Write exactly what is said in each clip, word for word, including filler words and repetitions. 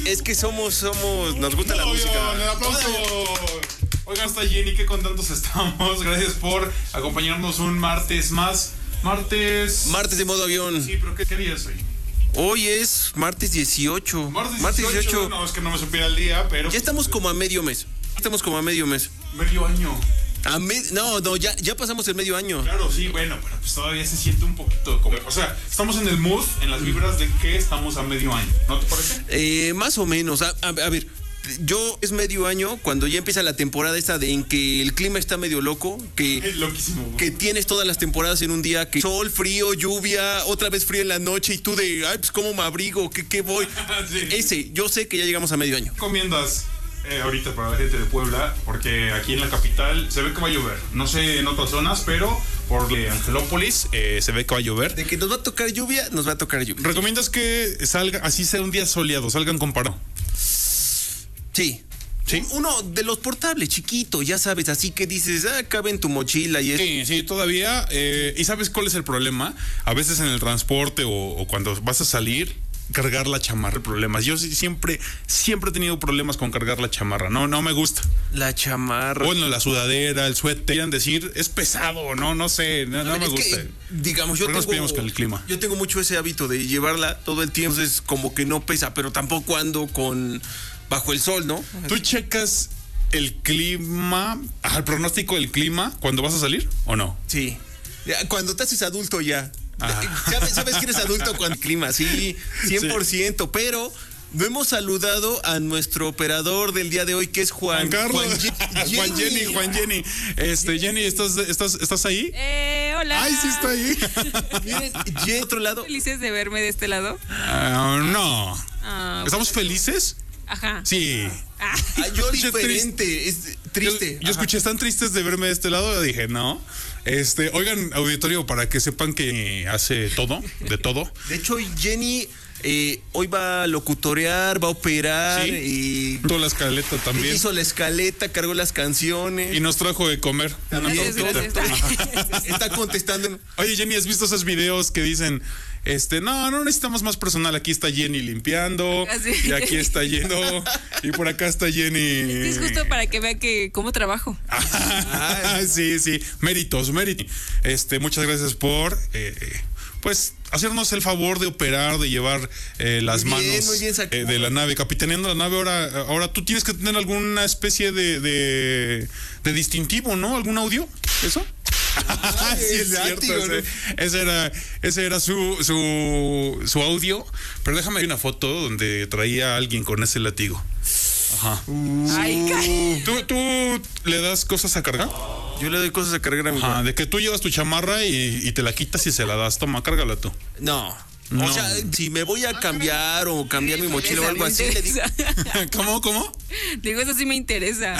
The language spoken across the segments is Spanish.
Es que somos, somos, nos gusta la Obvio, música. ¡Un aplauso! Oigan, está Jenny, qué contentos estamos. Gracias por acompañarnos un martes más. Martes... Martes de modo avión. Sí, pero ¿qué, qué día es hoy? Hoy es martes dieciocho. Martes dieciocho. No, es que no me supiera el día, pero... Ya estamos como a medio mes. Estamos como a medio mes. Medio año. A me... No, no, ya, ya pasamos el medio año. Claro, sí, bueno, pero pues todavía se siente un poquito como... O sea, estamos en el mood, en las vibras de que estamos a medio año. ¿No te parece? Eh, más o menos. A, a, a ver, yo es medio año cuando ya empieza la temporada esta de en que el clima está medio loco, que, Es loquísimo, güey. que tienes todas las temporadas en un día, que sol, frío, lluvia, otra vez frío en la noche y tú de, ay, pues cómo me abrigo, qué, qué voy. Sí. Ese, yo sé que ya llegamos a medio año. Recomiendas eh, ahorita para la gente de Puebla? Porque aquí en la capital se ve que va a llover. No sé en otras zonas, pero por eh, Angelópolis eh, se ve que va a llover. De que nos va a tocar lluvia, nos va a tocar lluvia. ¿Recomiendas que salga, así sea un día soleado, salgan con paro? Sí. ¿Sí? Uno de los portables, chiquito, ya sabes, así que dices, ah, cabe en tu mochila y es... Sí, sí, todavía. Eh, ¿Y sabes cuál es el problema? A veces en el transporte o, o cuando vas a salir, cargar la chamarra, problemas. Yo sí, siempre, siempre he tenido problemas con cargar la chamarra. No, no me gusta. La chamarra. Bueno, la sudadera, el suéter, quieran decir, es pesado, no, no sé, no, no me Es gusta. que, digamos, yo ¿Por qué nos tengo, peleamos con el clima? yo tengo mucho ese hábito de llevarla todo el tiempo, entonces como que no pesa, pero tampoco ando con bajo el sol, ¿no? ¿Tú checas el clima, ajá, el pronóstico del clima cuando vas a salir o no? Sí. Ya, cuando te haces adulto ya. Ah. ¿Sabes, sabes que eres adulto con el clima? Sí, cien por ciento, sí. Pero no hemos saludado a nuestro operador del día de hoy, que es Juan. Juan Carlos. Juan, Ye- Juan Jenny, Juan Jenny. Este, Jenny, ¿estás, estás, ¿estás ahí? Eh, hola. Ay, sí está ahí. Miren, y de otro lado. ¿Felices de verme de este lado? Uh, no. Ah, ¿Estamos felices? Ajá. Sí. Ah. Ah, yo Escuché diferente, es triste. Yo, yo escuché, ¿están tristes de verme de este lado? Dije, no. Este, oigan, auditorio, para que sepan que hace todo, de todo. De hecho, Jenny eh, hoy va a locutorear, va a operar Sí. y Toda la escaleta también. hizo la escaleta, cargó las canciones. Y nos trajo de comer. Gracias, Una tortita. gracias. Está contestando. Oye, Jenny, ¿has visto esos videos que dicen, este, no, no necesitamos más personal, aquí está Jenny limpiando, Así. y aquí está lleno, y por acá está Jenny. Es justo para que vea que cómo trabajo. Ah, sí, sí, méritos, méritos. Este, muchas gracias por, eh, pues, hacernos el favor de operar, de llevar eh, las Muy bien, manos muy bien, eh, de la nave, capitaneando la nave. Ahora, ahora tú tienes que tener alguna especie de, de, de distintivo, ¿no? ¿Algún audio? ¿Eso? Ay, Sí, es el cierto, látigo, ese, ¿no? ese era, ese era su, su, su audio. Pero déjame ver una foto donde traía a alguien con ese látigo. Ajá. Ay, ca- ¿Tú, ¿Tú le das cosas a cargar? Yo le doy cosas a cargar a mi Ajá, Juan. de que tú llevas tu chamarra y, y te la quitas y se la das. Toma, cárgala tú. No. No. O sea, si me voy a cambiar o cambiar mi mochila o algo así, le digo. ¿Cómo, cómo? Digo, eso sí me interesa.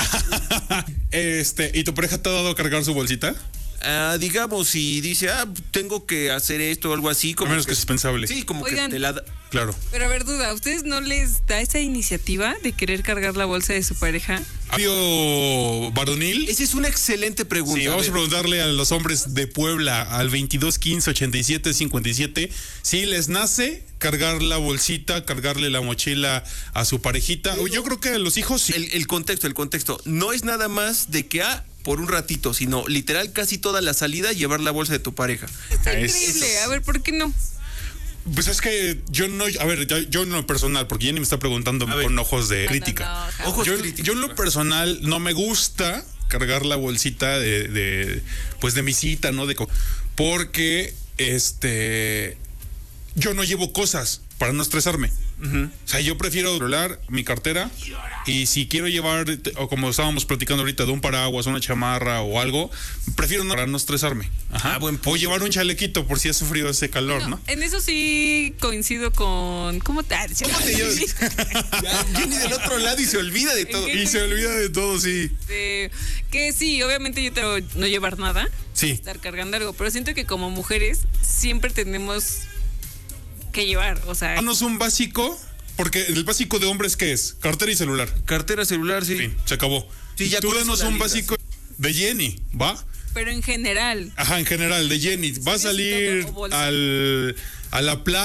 Este, ¿y tu pareja te ha dado a cargar su bolsita? Ah, digamos, si dice, ah, tengo que hacer esto o algo así. A Como menos que es dispensable. Sí, como Oigan. que te la da. Claro. Pero a ver, duda, ¿a ustedes no les da esa iniciativa de querer cargar la bolsa de su pareja? ¿Audio varonil? Esa es una excelente pregunta. Sí, vamos a ver. preguntarle a los hombres de Puebla al veintidós quince ochenta y siete cincuenta y siete si les nace cargar la bolsita, cargarle la mochila a su parejita. Yo creo que a los hijos sí. El, el contexto, el contexto. No es nada más de que, ah, por un ratito, sino literal casi toda la salida llevar la bolsa de tu pareja. Está Es- increíble. A ver, ¿por qué no? Pues es que yo no, a ver, yo, yo en lo personal, porque Jenny me está preguntando A ver. con ojos de No, crítica. no, no, Ojos Yo, críticos. yo en lo personal no me gusta cargar la bolsita de, de pues de mi cita, ¿no? De co- porque este yo no llevo cosas para no estresarme. Ujú. O sea, yo prefiero doblar mi cartera y si quiero llevar, o como estábamos platicando ahorita, de un paraguas, una chamarra o algo, prefiero no, para no estresarme. Ajá. Ah, buen o llevar un chalequito por si hace frío, hace calor, ¿no? En eso sí coincido con... ¿Cómo te, ¿Cómo te llamas? Ya, Jenny del otro lado y se olvida de todo. Y se olvida de todo, sí. Este, que sí, obviamente yo tengo no llevar nada, Sí. estar cargando algo, pero siento que como mujeres siempre tenemos que llevar, o sea, Danos un básico, porque el básico de hombres, ¿qué es? Cartera y celular. Cartera, celular, sí. Fin, se acabó. Sí, ya Tú con danos eso la un libras. básico de Jenny, ¿va? pero en general. Ajá, en general, de Jenny. Va a Sí, salir todo, o bolsa. al, a la playa.